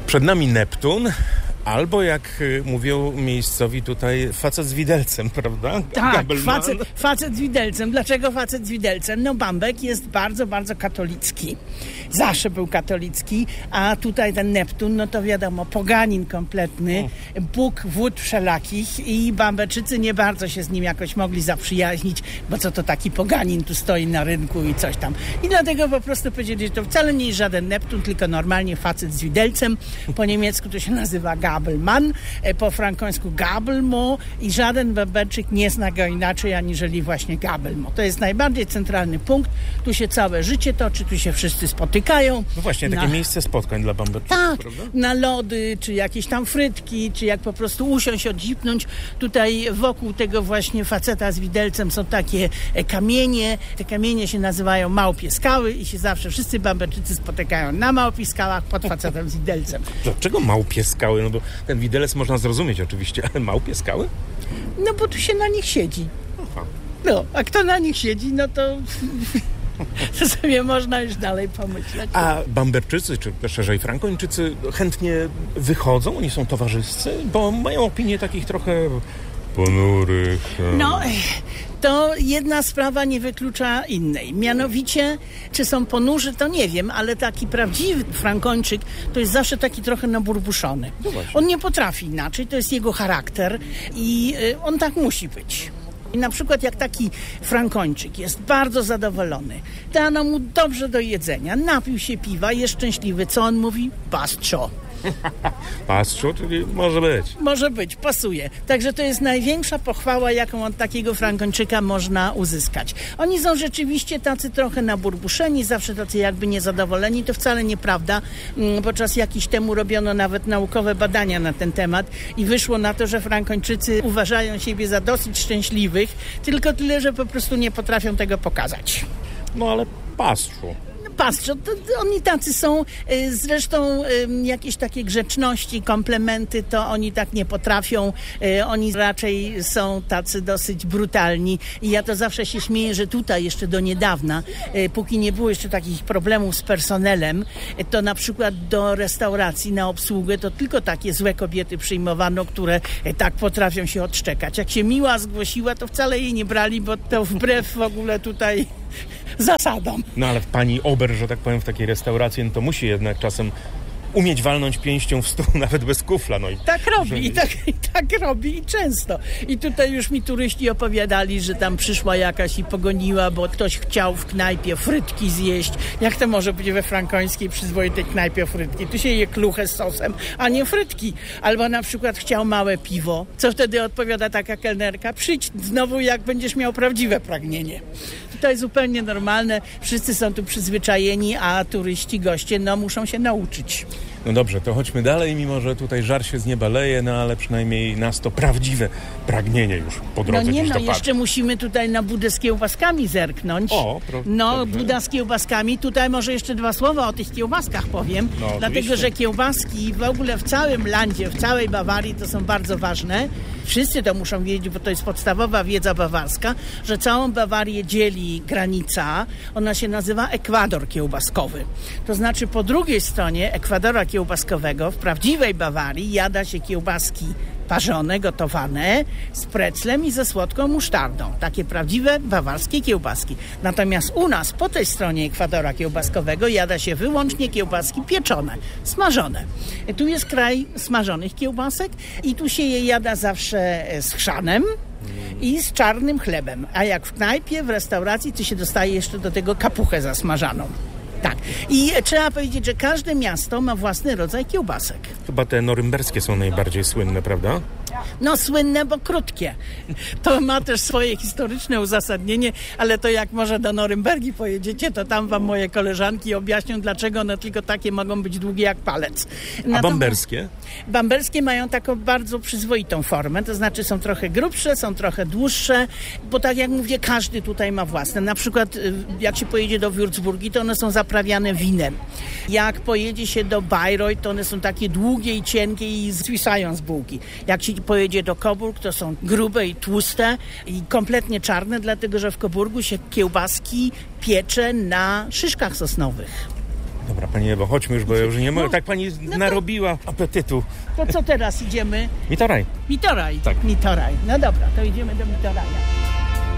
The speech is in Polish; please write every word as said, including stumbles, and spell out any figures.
Przed nami Neptun, albo jak mówią miejscowi tutaj, facet z widelcem, prawda? Tak, facet, facet z widelcem. Dlaczego facet z widelcem? No Bambek jest bardzo, bardzo katolicki. Zawsze był katolicki, a tutaj ten Neptun, no to wiadomo, poganin kompletny, Bóg wód wszelakich i Bambeczycy nie bardzo się z nim jakoś mogli zaprzyjaźnić, bo co to taki poganin tu stoi na rynku i coś tam. I dlatego po prostu powiedzieli, że to wcale nie jest żaden Neptun, tylko normalnie facet z widelcem. Po niemiecku to się nazywa Gabelmann, po frankońsku Gabelmo i żaden Bamberczyk nie zna go inaczej aniżeli właśnie Gabelmo. To jest najbardziej centralny punkt. Tu się całe życie toczy, tu się wszyscy spotykają. No właśnie, takie na, miejsce spotkań dla Bamberczyków, tak, prawda? Na lody, czy jakieś tam frytki, czy jak po prostu usiąść, odzipnąć. Tutaj wokół tego właśnie faceta z widelcem są takie kamienie. Te kamienie się nazywają małpie skały i się zawsze wszyscy Bamberczycy spotykają na małpie skałach pod facetem z widelcem. Dlaczego małpie skały? No bo ten widelec można zrozumieć oczywiście, ale małpie skały? No bo tu się na nich siedzi. Aha. No, a kto na nich siedzi, no to... to sobie można już dalej pomyśleć. A Bamberczycy, czy szerzej Frankończycy chętnie wychodzą? Oni są towarzyscy? Bo mają opinię takich trochę ponurych. No, to jedna sprawa nie wyklucza innej. Mianowicie, czy są ponurzy, to nie wiem, ale taki prawdziwy Frankończyk to jest zawsze taki trochę naburbuszony. No on nie potrafi inaczej, to jest jego charakter i on tak musi być. I na przykład jak taki Frankończyk jest bardzo zadowolony, dano mu dobrze do jedzenia, napił się piwa, jest szczęśliwy, co on mówi? Pasczo. Pasczo, czyli może być. Może być, pasuje. Także to jest największa pochwała, jaką od takiego Frankończyka można uzyskać. Oni są rzeczywiście tacy trochę naburbuszeni, zawsze tacy jakby niezadowoleni. To wcale nieprawda. Podczas jakiś temu robiono nawet naukowe badania na ten temat i wyszło na to, że Frankończycy uważają siebie za dosyć szczęśliwych, tylko tyle, że po prostu nie potrafią tego pokazać. No ale pasczo. Pasczo, to, to oni tacy są, zresztą jakieś takie grzeczności, komplementy, to oni tak nie potrafią, oni raczej są tacy dosyć brutalni i ja to zawsze się śmieję, że tutaj jeszcze do niedawna, póki nie było jeszcze takich problemów z personelem, to na przykład do restauracji na obsługę to tylko takie złe kobiety przyjmowano, które tak potrafią się odszczekać. Jak się miła zgłosiła, to wcale jej nie brali, bo to wbrew w ogóle tutaj zasadom. No ale pani ober, że tak powiem, w takiej restauracji, no to musi jednak czasem umieć walnąć pięścią w stół, nawet bez kufla. No i tak robi, że... i, tak, i tak robi i często. I tutaj już mi turyści opowiadali, że tam przyszła jakaś i pogoniła, bo ktoś chciał w knajpie frytki zjeść. Jak to może być we frankońskiej przyzwoitej knajpie frytki? Tu się je kluchę z sosem, a nie frytki. Albo na przykład chciał małe piwo. Co wtedy odpowiada taka kelnerka? Przyjdź znowu, jak będziesz miał prawdziwe pragnienie. To jest zupełnie normalne. Wszyscy są tu przyzwyczajeni, a turyści, goście, no muszą się nauczyć. No dobrze, to chodźmy dalej, mimo że tutaj żar się z nieba leje, no ale przynajmniej nas to prawdziwe pragnienie już po drodze No nie, gdzieś no dopadło. Jeszcze musimy tutaj na Budę z kiełbaskami zerknąć. O, pro, No, dobrze. Buda z kiełbaskami. Tutaj może jeszcze dwa słowa o tych kiełbaskach powiem. No, dlatego, oczywiście. że kiełbaski w ogóle w całym landzie, w całej Bawarii to są bardzo ważne. Wszyscy to muszą wiedzieć, bo to jest podstawowa wiedza bawarska, że całą Bawarię dzieli granica. Ona się nazywa ekwador kiełbaskowy. To znaczy po drugiej stronie ekwadora kiełbaskowego w prawdziwej Bawarii jada się kiełbaski parzone, gotowane, z preclem i ze słodką musztardą. Takie prawdziwe bawarskie kiełbaski. Natomiast u nas, po tej stronie ekwadora kiełbaskowego, jada się wyłącznie kiełbaski pieczone, smażone. Tu jest kraj smażonych kiełbasek i tu się je jada zawsze z chrzanem i z czarnym chlebem. A jak w knajpie, w restauracji, to się dostaje jeszcze do tego kapuchę zasmażaną. Tak. I trzeba powiedzieć, że każde miasto ma własny rodzaj kiełbasek. Chyba te norymberskie są najbardziej słynne, prawda? No słynne, bo krótkie. To ma też swoje historyczne uzasadnienie, ale to jak może do Norymbergi pojedziecie, to tam wam moje koleżanki objaśnią, dlaczego one tylko takie mogą być długie jak palec. A A bamberskie? Bamberskie mają taką bardzo przyzwoitą formę, to znaczy są trochę grubsze, są trochę dłuższe, bo tak jak mówię, każdy tutaj ma własne. Na przykład jak się pojedzie do Würzburgi, to one są zaprawiane winem. Jak pojedzie się do Bayreuth, to one są takie długie i cienkie i zwisają z bułki. Jak się pojedzie do Coburg, to są grube i tłuste i kompletnie czarne, dlatego że w Coburgu się kiełbaski piecze na szyszkach sosnowych. Dobra, pani Ewo, chodźmy już, bo ja już nie mogę. No, Tak pani no to- narobiła apetytu. To co teraz idziemy? Mitoraj. Mitoraj. Tak. Mitoraj. No dobra, to idziemy do Mitoraja.